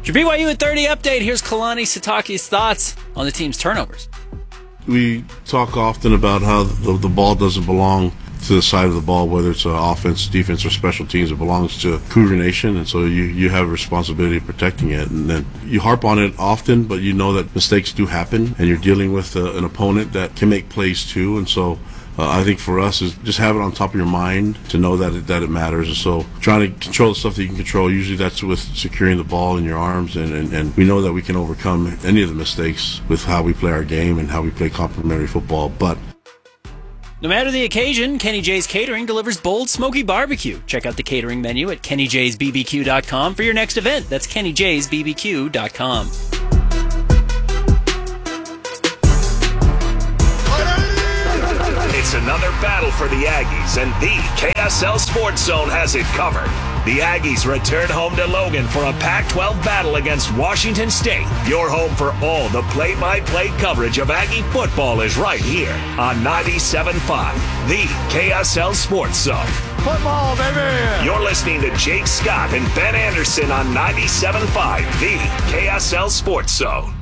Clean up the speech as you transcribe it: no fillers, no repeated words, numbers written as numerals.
Your BYU at 30 update. Here's Kalani Sitake's thoughts on the team's turnovers. We talk often about how the ball doesn't belong to the side of the ball, whether it's offense, defense, or special teams. It belongs to Cougar Nation, and so you have a responsibility of protecting it. And then you harp on it often, but you know that mistakes do happen, and you're dealing with an opponent that can make plays too. And so I think for us is just have it on top of your mind to know that it matters. And so trying to control the stuff that you can control, usually that's with securing the ball in your arms. And we know that we can overcome any of the mistakes with how we play our game and how we play complementary football. But no matter the occasion, Kenny J's Catering delivers bold, smoky barbecue. Check out the catering menu at kennyjsbbq.com for your next event. That's kennyjsbbq.com. It's another battle for the Aggies, and the KSL Sports Zone has it covered. The Aggies return home to Logan for a Pac-12 battle against Washington State. Your home for all the play-by-play coverage of Aggie football is right here on 97.5, the KSL Sports Zone. Football, baby! You're listening to Jake Scott and Ben Anderson on 97.5, the KSL Sports Zone.